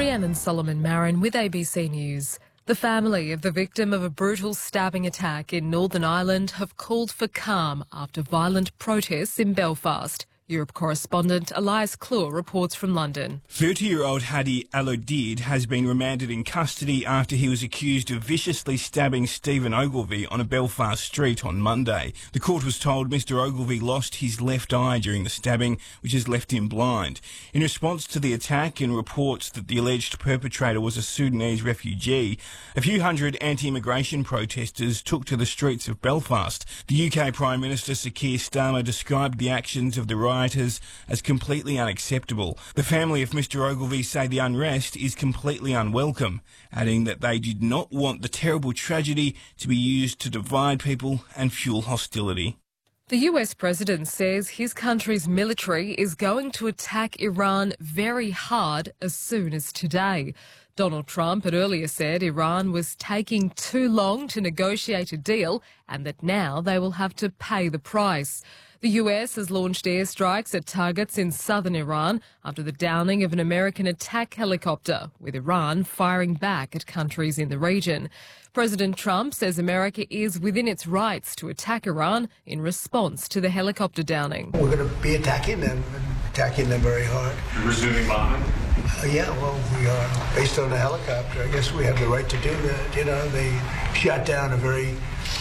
Rhiannon Solomon Marin with ABC News. The family of the victim of a brutal stabbing attack in Northern Ireland have called for calm after violent protests in Belfast. Europe correspondent Elias Clure reports from London. 30-year-old Hadi Alodid has been remanded in custody after he was accused of viciously stabbing Stephen Ogilvie on a Belfast street on Monday. The court was told Mr Ogilvie lost his left eye during the stabbing, which has left him blind. In response to the attack and reports that the alleged perpetrator was a Sudanese refugee, a few hundred anti-immigration protesters took to the streets of Belfast. The UK Prime Minister Sir Keir Starmer described the actions of the rioters as completely unacceptable. The family of Mr Ogilvie say the unrest is completely unwelcome, adding that they did not want the terrible tragedy to be used to divide people and fuel hostility. The US president says his country's military is going to attack Iran very hard as soon as today. Donald Trump had earlier said Iran was taking too long to negotiate a deal and that now they will have to pay the price. The US has launched airstrikes at targets in southern Iran after the downing of an American attack helicopter, with Iran firing back at countries in the region. President Trump says America is within its rights to attack Iran in response to the helicopter downing. We're going to be attacking them very hard. You're resuming bombing? Yeah, well, we are. Based on the helicopter, I guess we have the right to do that. You know, they shot down a very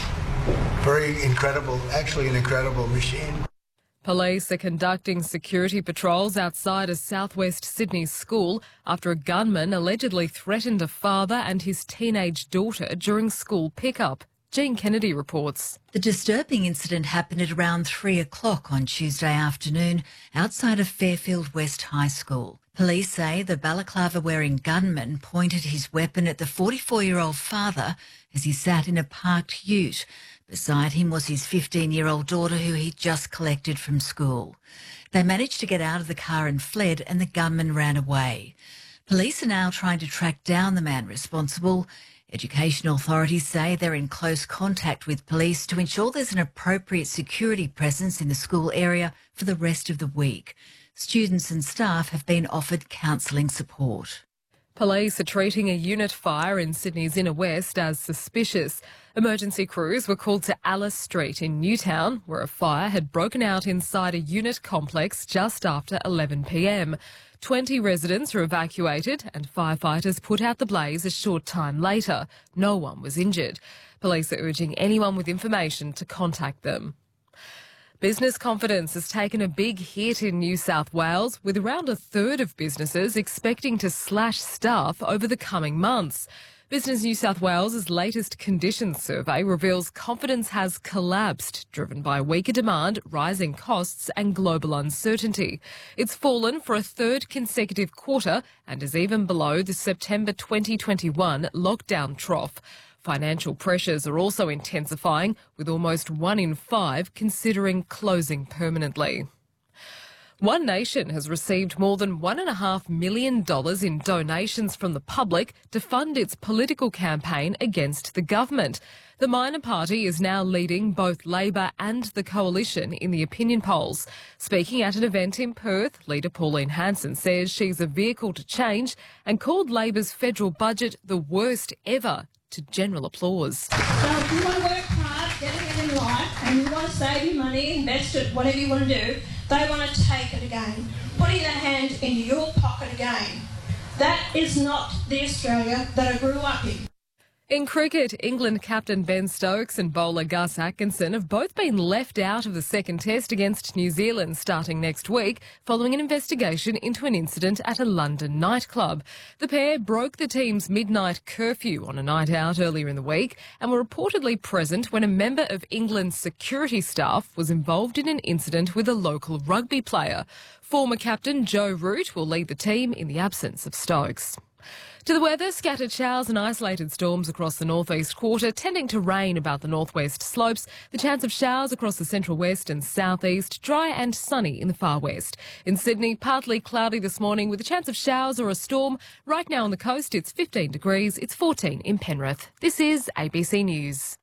incredible, actually an incredible machine. Police are conducting security patrols outside a southwest Sydney school after a gunman allegedly threatened a father and his teenage daughter during school pickup. Jean Kennedy reports. The disturbing incident happened at around 3 o'clock on Tuesday afternoon outside of Fairfield West High School. Police say the balaclava-wearing gunman pointed his weapon at the 44-year-old father as he sat in a parked ute. Beside him was his 15-year-old daughter who he'd just collected from school. They managed to get out of the car and fled, and the gunman ran away. Police are now trying to track down the man responsible. Education authorities say they're in close contact with police to ensure there's an appropriate security presence in the school area for the rest of the week. Students and staff have been offered counselling support. Police are treating a unit fire in Sydney's inner west as suspicious. Emergency crews were called to Alice Street in Newtown, where a fire had broken out inside a unit complex just after 11 p.m. 20 residents were evacuated and firefighters put out the blaze a short time later. No one was injured. Police are urging anyone with information to contact them. Business confidence has taken a big hit in New South Wales, with around a third of businesses expecting to slash staff over the coming months. Business New South Wales' latest conditions survey reveals confidence has collapsed, driven by weaker demand, rising costs and global uncertainty. It's fallen for a third consecutive quarter and is even below the September 2021 lockdown trough. Financial pressures are also intensifying, with almost 1 in 5 considering closing permanently. One Nation has received more than $1.5 million in donations from the public to fund its political campaign against the government. The minor party is now leading both Labor and the Coalition in the opinion polls. Speaking at an event in Perth, leader Pauline Hanson says she's a vehicle to change and called Labor's federal budget the worst ever, to general applause. So if you want to work hard, getting it in life, and you want to save your money, invest it, whatever you want to do, they want to take it again, putting their hand into your pocket again. That is not the Australia that I grew up in. In cricket, England captain Ben Stokes and bowler Gus Atkinson have both been left out of the second test against New Zealand starting next week following an investigation into an incident at a London nightclub. The pair broke the team's midnight curfew on a night out earlier in the week and were reportedly present when a member of England's security staff was involved in an incident with a local rugby player. Former captain Joe Root will lead the team in the absence of Stokes. To the weather, scattered showers and isolated storms across the northeast quarter, tending to rain about the northwest slopes. The chance of showers across the central west and southeast, dry and sunny in the far west. In Sydney, partly cloudy this morning with a chance of showers or a storm. Right now on the coast, it's 15 degrees, it's 14 in Penrith. This is ABC News.